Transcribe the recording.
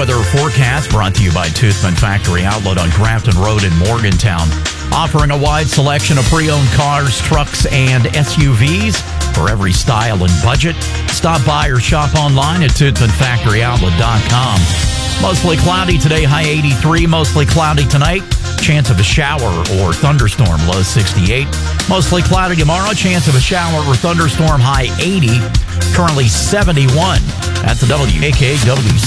weather forecast brought to you by Toothman Factory Outlet on Grafton Road in Morgantown. Offering a wide selection of pre-owned cars, trucks, and SUVs for every style and budget. Stop by or shop online at ToothmanFactoryOutlet.com. Mostly cloudy today, high 83. Mostly cloudy tonight. Chance of a shower or thunderstorm, low 68. Mostly cloudy tomorrow. Chance of a shower or thunderstorm, high 80. Currently 71 at the WAKW.